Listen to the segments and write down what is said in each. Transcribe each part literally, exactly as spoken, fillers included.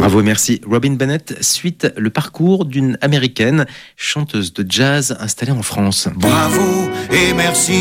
Bravo, merci. Robin Bennett suite le parcours d'une américaine chanteuse de jazz installée en France. Bravo et merci.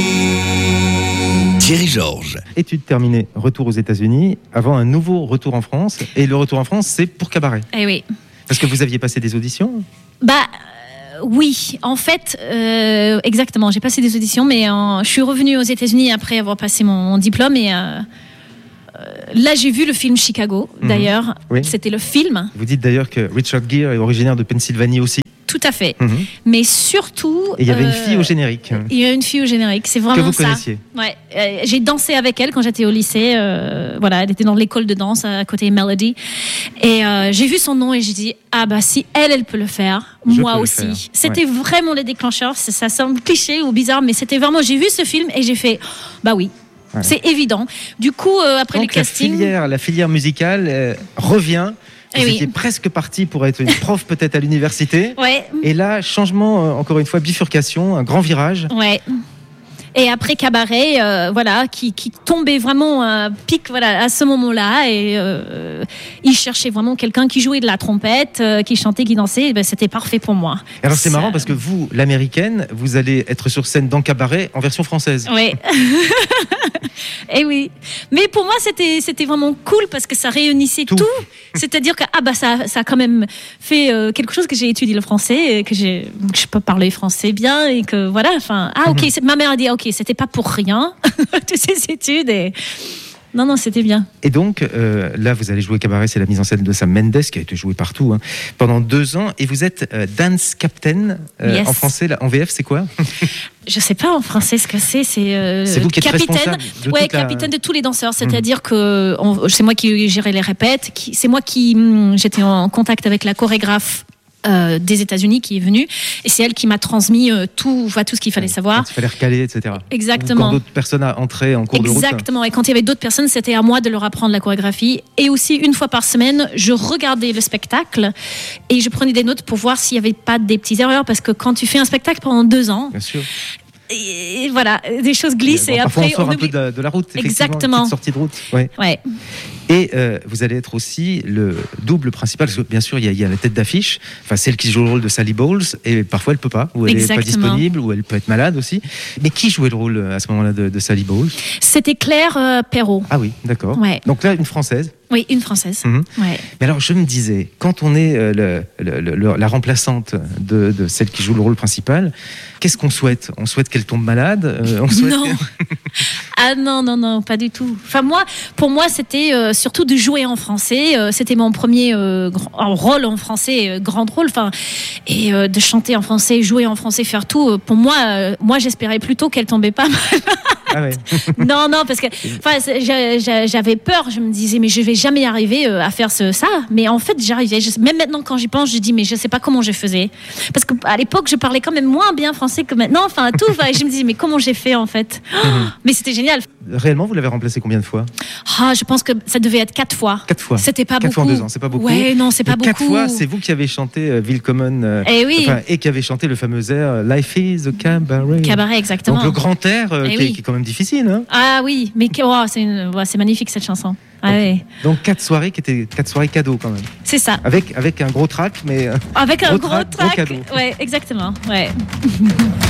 Thierry Georges. Études terminées, retour aux États-Unis, avant un nouveau retour en France. Et le retour en France, c'est pour Cabaret. Eh oui. Parce que vous aviez passé des auditions ? Bah euh, oui, en fait, euh, exactement. J'ai passé des auditions, mais euh, je suis revenue aux États-Unis après avoir passé mon, mon diplôme et euh, euh, là j'ai vu le film Chicago. Mhm. D'ailleurs, Oui. c'était le film. Vous dites d'ailleurs que Richard Gere est originaire de Pennsylvanie aussi. Tout à fait. Mhm. Mais surtout, Et il y avait une euh, fille au générique. Il y a une fille au générique, c'est vraiment Que vous ça. connaissiez. Ouais, euh, j'ai dansé avec elle quand j'étais au lycée. Euh, voilà, elle était dans l'école de danse à côté Melody. Et euh, j'ai vu son nom et j'ai dit ah bah si elle, elle peut le faire, Je moi peux le aussi. faire. C'était Ouais. vraiment le déclencheur. Ça, ça semble cliché ou bizarre, mais c'était vraiment. J'ai vu ce film et j'ai fait bah oui. Ouais. C'est évident. Du coup, euh, après Donc le la casting, filière, la filière musicale euh, revient. Vous Eh oui. étiez presque parti pour être une prof peut-être à l'université. ouais, Et là, changement, euh, encore une fois, bifurcation, un grand virage. ouais. Et après Cabaret, euh, voilà, qui, qui tombait vraiment à pic, voilà, à ce moment-là, et euh, il cherchait vraiment quelqu'un qui jouait de la trompette, euh, qui chantait, qui dansait. Et ben, c'était parfait pour moi. Alors c'est Ça- marrant parce que vous, l'américaine, vous allez être sur scène dans Cabaret en version française. Oui. Et oui. Mais pour moi, c'était, c'était vraiment cool parce que ça réunissait Tout. tout. C'est-à-dire que ah bah, ça, ça a quand même fait euh, quelque chose que j'ai étudié le français, et que j'ai, que je peux parler français bien et que voilà. Enfin, ah ok, c'est- ma mère a dit ok, c'était pas pour rien, toutes ces études. Et... Non, non, c'était bien. Et donc, euh, là, vous allez jouer Cabaret, c'est la mise en scène de Sam Mendes, qui a été jouée partout, hein, pendant deux ans. Et vous êtes euh, dance captain, euh, Yes. en français, là, en V F, c'est quoi? Je sais pas en français ce que c'est. C'est, euh, C'est vous qui êtes capitaine. responsable de Ouais, toute la- capitaine de tous les danseurs. C'est-à-dire que on- c'est moi qui gérais les répètes. Qui, c'est moi qui hum, j'étais en contact avec la chorégraphe euh, des États-Unis qui est venue, et c'est elle qui m'a transmis euh, tout, enfin, tout ce qu'il fallait savoir. Quand il fallait recaler, et cetera. Exactement. Ou quand d'autres personnes entraient en cours de route. Exactement. Et quand il y avait d'autres personnes, c'était à moi de leur apprendre la chorégraphie. Et aussi, une fois par semaine, je regardais le spectacle et je prenais des notes pour voir s'il n'y avait pas des petites erreurs. Parce que quand tu fais un spectacle pendant deux ans, Bien sûr. et voilà, des choses glissent Bon, et parfois, après on sort un oublie. peu de, de la route, effectivement, Exactement. une petite sortie de route. Ouais. Ouais. Et euh, vous allez être aussi le double principal, parce que bien sûr, il y, a- il y a la tête d'affiche, enfin celle qui joue le rôle de Sally Bowles, et parfois elle peut pas, ou elle n'est pas Exactement. disponible, ou elle peut être malade aussi. Mais qui jouait le rôle euh, à ce moment-là de, de Sally Bowles? C'était Claire euh, Perrault. Ah oui, d'accord. Ouais. Donc là, une française. Oui, une française. Mhm. Ouais. Mais alors, je me disais, quand on est euh, le- le- le- le- la remplaçante de, de celle qui joue le rôle principal, qu'est-ce qu'on souhaite? On souhaite qu'elle tombe malade? euh, on souhaite Non. Ah non, non, non, pas du tout. Enfin, moi, pour moi, c'était euh, surtout de jouer en français. Euh, c'était mon premier euh, grand- rôle en français, euh, grand rôle. Enfin, et euh, de chanter en français, jouer en français, faire tout. euh, pour moi, euh, moi, j'espérais plutôt qu'elle tombait pas malade. Ah ouais. Non, non, parce que enfin, c'est- j'a- j'a- j'avais peur. Je me disais, mais je vais jamais arriver euh, à faire ce, ça. Mais en fait, j'arrivais. Je- Même maintenant, quand j'y pense, je dis, mais je sais pas comment je faisais. Parce qu'à l'époque, je parlais quand même moins bien français que maintenant. Enfin, tout. Enfin, et je me disais, mais comment j'ai fait en fait? Oh, mais c'était génial. Réellement, vous l'avez remplacé combien de fois? Ah, je pense que ça devait être quatre fois. Quatre fois. C'était pas Quatre beaucoup. fois en deux ans, c'est pas beaucoup. Ouais, non, c'est pas Mais quatre beaucoup. fois, c'est vous qui avez chanté euh, Willkommen, euh, Eh oui. enfin, et qui avez chanté le fameux air euh, Life is a Cabaret. Cabaret, exactement. Donc le grand air euh, Eh qui, est, oui. qui est quand même difficile. Hein. Ah oui, mais que- oh, c'est, une- ouais, c'est magnifique cette chanson. Ah, ouais. Donc quatre soirées qui étaient quatre soirées cadeaux quand même. C'est ça. Avec, avec un gros track, mais euh, Avec un Gros gros track, gros track. cadeau. Ouais, exactement. Ouais.